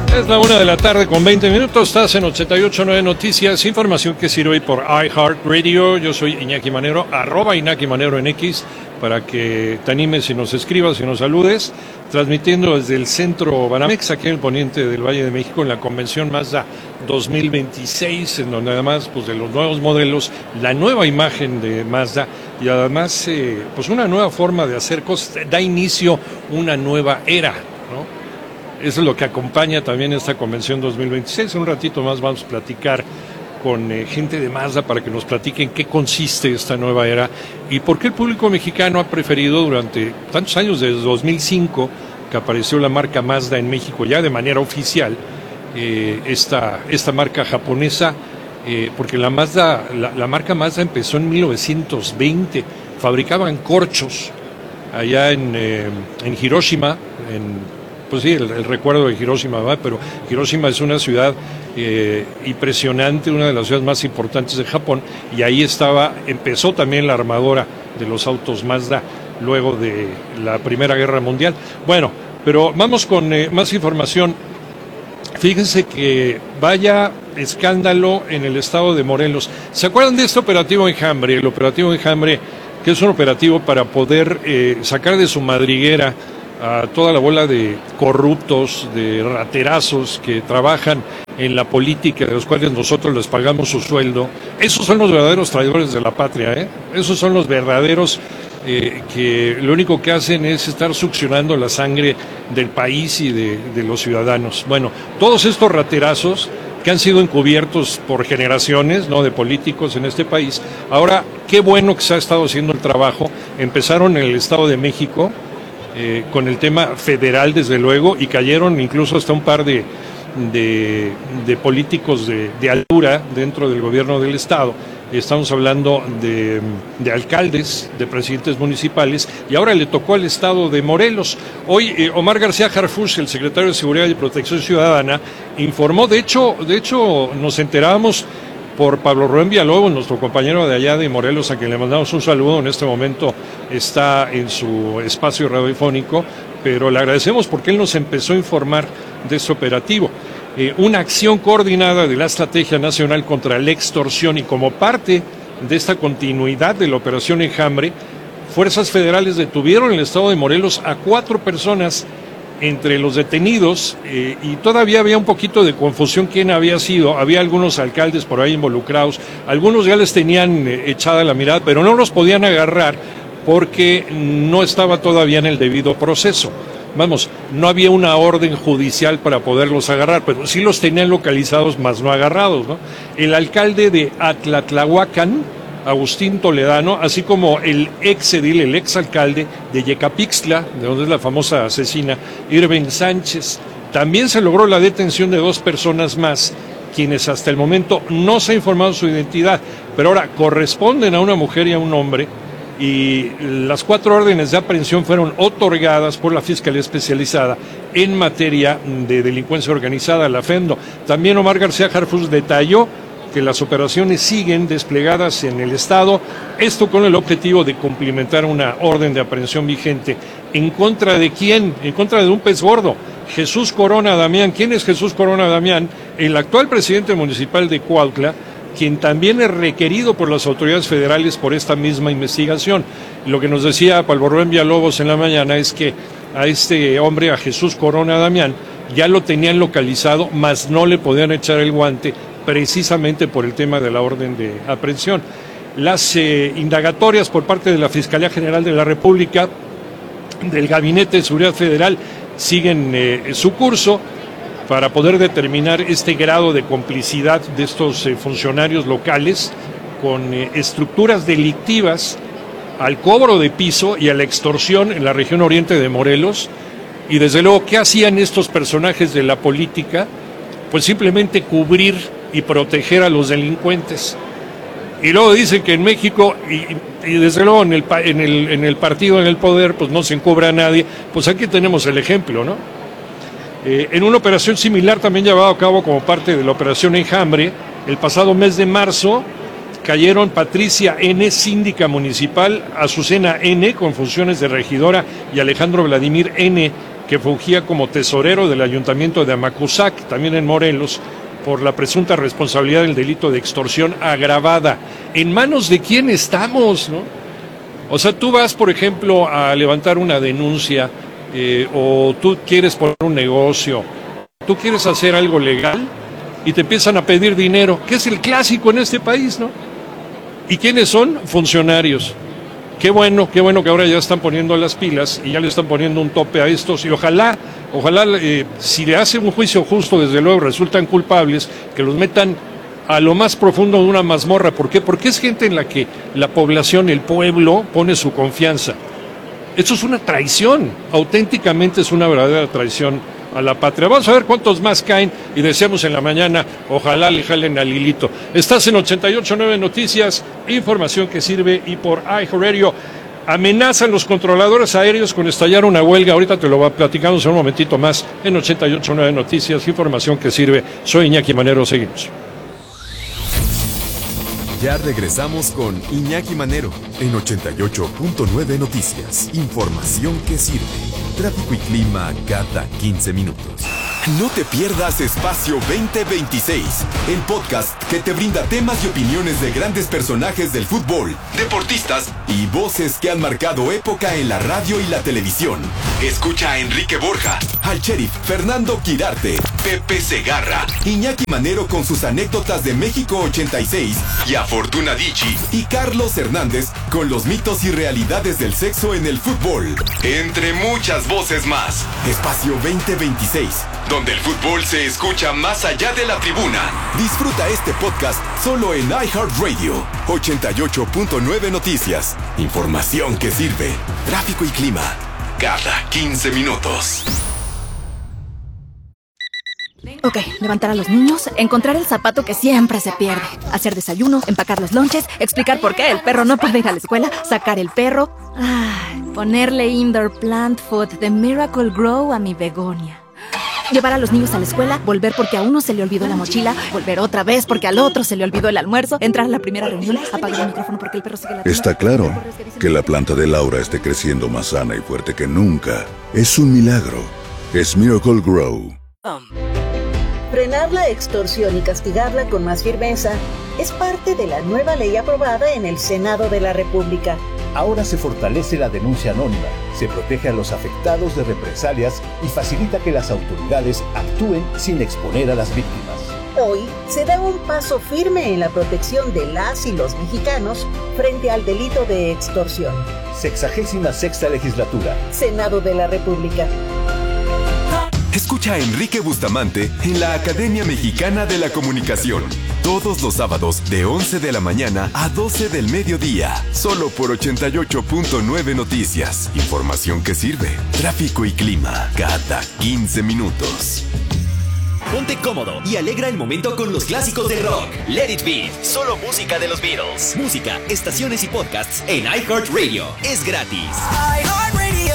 Es la 1:20 p.m. Estás en 88.9 Noticias, información que sirve hoy por iHeartRadio. Yo soy Iñaki Manero, @IñakiManero en X, para que te animes y nos escribas y nos saludes, transmitiendo desde el centro Banamex, aquí en el poniente del Valle de México, en la convención Mazda 2026, en donde además pues de los nuevos modelos, la nueva imagen de Mazda y además pues una nueva forma de hacer cosas, da inicio una nueva era, ¿no? Eso es lo que acompaña también esta convención 2026. En un ratito más vamos a platicar con gente de Mazda para que nos platiquen qué consiste esta nueva era y por qué el público mexicano ha preferido durante tantos años, desde 2005, que apareció la marca Mazda en México ya de manera oficial, esta marca japonesa, porque la marca Mazda empezó en 1920, fabricaban corchos allá en Hiroshima, pues sí, el recuerdo de Hiroshima, ¿verdad? Pero Hiroshima es una ciudad impresionante, una de las ciudades más importantes de Japón, y ahí empezó también la armadora de los autos Mazda luego de la Primera Guerra Mundial. Bueno, pero vamos con más información. Fíjense que vaya escándalo en el estado de Morelos. ¿Se acuerdan de este operativo Enjambre? El operativo Enjambre, que es un operativo para poder sacar de su madriguera a toda la bola de corruptos, de raterazos que trabajan en la política, de los cuales nosotros les pagamos su sueldo. Esos son los verdaderos traidores de la patria, ¿eh? Esos son los verdaderos que lo único que hacen es estar succionando la sangre del país y de los ciudadanos. Bueno, todos estos raterazos que han sido encubiertos por generaciones, ¿no?, de políticos en este país, ahora qué bueno que se ha estado haciendo el trabajo. Empezaron en el Estado de México, con el tema federal desde luego, y cayeron incluso hasta un par de políticos de altura dentro del gobierno del estado. Estamos hablando de alcaldes, de presidentes municipales, y ahora le tocó al estado de Morelos. Hoy Omar García Harfuch, el secretario de Seguridad y Protección Ciudadana, informó, de hecho nos enterábamos por Pablo Rubén Villalobos, nuestro compañero de allá de Morelos, a quien le mandamos un saludo. En este momento está en su espacio radiofónico, pero le agradecemos porque él nos empezó a informar de este operativo. Una acción coordinada de la Estrategia Nacional contra la Extorsión, y como parte de esta continuidad de la Operación Enjambre, fuerzas federales detuvieron en el estado de Morelos a 4 personas entre los detenidos, y todavía había un poquito de confusión quién había sido. Había algunos alcaldes por ahí involucrados, algunos ya les tenían echada la mirada, pero no los podían agarrar porque no estaba todavía en el debido proceso. Vamos, no había una orden judicial para poderlos agarrar, pero sí los tenían localizados, más no agarrados, ¿no? El alcalde de Atlatlahuacán, Agustín Toledano, así como el exedil, el exalcalde de Yecapixtla, de donde es la famosa asesina Irving Sánchez. También se logró la detención de 2 personas más, quienes hasta el momento no se ha informado su identidad, pero ahora corresponden a una mujer y a un hombre, y las 4 órdenes de aprehensión fueron otorgadas por la Fiscalía Especializada en materia de delincuencia organizada, la FEMDO. También Omar García Harfuch detalló que las operaciones siguen desplegadas en el estado, esto con el objetivo de cumplimentar una orden de aprehensión vigente. ¿En contra de quién? En contra de un pez gordo, Jesús Corona Damián. ¿Quién es Jesús Corona Damián? El actual presidente municipal de Cuautla, quien también es requerido por las autoridades federales por esta misma investigación. Lo que nos decía Pablo Rubén Villalobos en la mañana es que a este hombre, a Jesús Corona Damián, ya lo tenían localizado, mas no le podían echar el guante, precisamente por el tema de la orden de aprehensión. Las indagatorias por parte de la Fiscalía General de la República, del Gabinete de Seguridad Federal, siguen su curso para poder determinar este grado de complicidad de estos funcionarios locales con estructuras delictivas al cobro de piso y a la extorsión en la región oriente de Morelos. Y desde luego, ¿qué hacían estos personajes de la política? Pues simplemente cubrir y proteger a los delincuentes. Y luego dicen que en México, y desde luego en el partido, en el poder, pues no se encubre a nadie. Pues aquí tenemos el ejemplo, ¿no? En una operación similar también llevada a cabo como parte de la Operación Enjambre, el pasado mes de marzo cayeron Patricia N., síndica municipal, Azucena N., con funciones de regidora, y Alejandro Vladimir N., que fungía como tesorero del ayuntamiento de Amacuzac, también en Morelos, por la presunta responsabilidad del delito de extorsión agravada. ¿En manos de quién estamos, no? O sea, tú vas, por ejemplo, a levantar una denuncia, o tú quieres poner un negocio, tú quieres hacer algo legal y te empiezan a pedir dinero, que es el clásico en este país, ¿no? ¿Y quiénes son? Funcionarios. Qué bueno que ahora ya están poniendo las pilas y ya le están poniendo un tope a estos, y ojalá, si le hacen un juicio justo, desde luego resultan culpables, que los metan a lo más profundo de una mazmorra. ¿Por qué? Porque es gente en la que la población, el pueblo, pone su confianza. Esto es una traición, auténticamente es una verdadera traición a la patria. Vamos a ver cuántos más caen y deseamos en la mañana, ojalá le jalen al hilito. Estás en 88.9 Noticias, información que sirve, y por iHeartRadio. Amenazan los controladores aéreos con estallar una huelga. Ahorita te lo va platicando en un momentito más en 88.9 Noticias, información que sirve. Soy Iñaki Manero, seguimos. Ya regresamos con Iñaki Manero en 88.9 Noticias. Información que sirve. Tráfico y clima cada 15 minutos. No te pierdas Espacio 2026, el podcast que te brinda temas y opiniones de grandes personajes del fútbol, deportistas y voces que han marcado época en la radio y la televisión. Escucha a Enrique Borja, al sheriff Fernando Quirarte, Pepe Segarra, Iñaki Manero con sus anécdotas de México 86 y a Fortuna Dicci y Carlos Hernández con los mitos y realidades del sexo en el fútbol, entre muchas voces más. Espacio 2026, donde el fútbol se escucha más allá de la tribuna. Disfruta este podcast solo en iHeartRadio. 88.9 Noticias. Información que sirve. Tráfico y clima cada 15 minutos. Ok, levantar a los niños, encontrar el zapato que siempre se pierde, hacer desayuno, empacar los lonches, explicar por qué el perro no puede ir a la escuela, sacar el perro, ponerle indoor plant food de Miracle Grow a mi begonia. Llevar a los niños a la escuela, volver porque a uno se le olvidó la mochila, volver otra vez porque al otro se le olvidó el almuerzo, entrar a la primera reunión, apagar el micrófono porque el perro sigue la... Está claro que la planta de Laura esté creciendo más sana y fuerte que nunca. Es un milagro. Es Miracle Grow. Frenar la extorsión y castigarla con más firmeza es parte de la nueva ley aprobada en el Senado de la República. Ahora se fortalece la denuncia anónima, se protege a los afectados de represalias y facilita que las autoridades actúen sin exponer a las víctimas. Hoy se da un paso firme en la protección de las y los mexicanos frente al delito de extorsión. 66ª Legislatura. Senado de la República. Escucha a Enrique Bustamante en la Academia Mexicana de la Comunicación. Todos los sábados de 11 de la mañana a 12 del mediodía. Solo por 88.9 Noticias. Información que sirve. Tráfico y clima cada 15 minutos. Ponte cómodo y alegra el momento con los clásicos de rock. Let It Be, solo música de los Beatles. Música, estaciones y podcasts en iHeartRadio. Es gratis. iHeartRadio.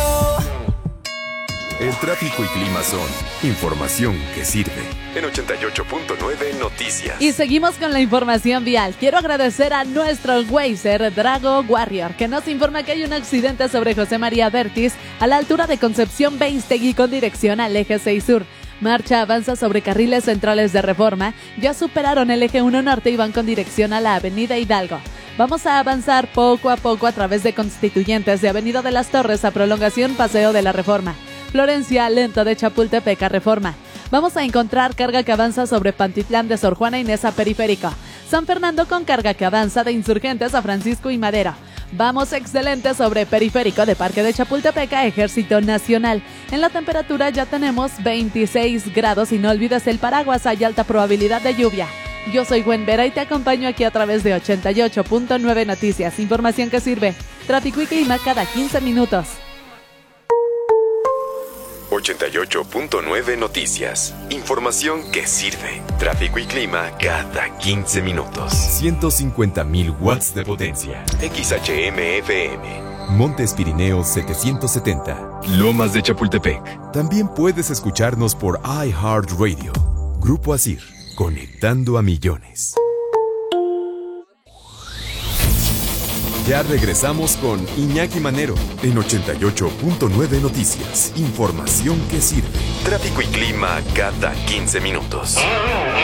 El tráfico y clima son información que sirve. En 88.9 Noticias. Y seguimos con la información vial. Quiero agradecer a nuestro Wazer Drago Warrior, que nos informa que hay un accidente sobre José María Bertis a la altura de Concepción Beistegui con dirección al eje 6 Sur. Marcha avanza sobre carriles centrales de Reforma, ya superaron el eje 1 Norte y van con dirección a la avenida Hidalgo. Vamos a avanzar poco a poco a través de Constituyentes, de Avenida de las Torres a Prolongación Paseo de la Reforma. Florencia, lento de Chapultepec a Reforma. Vamos a encontrar carga que avanza sobre Pantitlán de Sor Juana Inés a Periférico. San Fernando con carga que avanza de Insurgentes a Francisco y Madero. Vamos excelente sobre Periférico de Parque de Chapultepec a Ejército Nacional. En la temperatura ya tenemos 26 grados y no olvides el paraguas, hay alta probabilidad de lluvia. Yo soy Gwen Vera y te acompaño aquí a través de 88.9 Noticias. Información que sirve. Tráfico y clima cada 15 minutos. 88.9 Noticias. Información que sirve. Tráfico y clima cada 15 minutos. 150.000 watts de potencia. XHM-FM. Montes Pirineos 770. Lomas de Chapultepec. También puedes escucharnos por iHeartRadio. Grupo Asir. Conectando a millones. Ya regresamos con Iñaki Manero en 88.9 Noticias. Información que sirve. Tráfico y clima cada 15 minutos.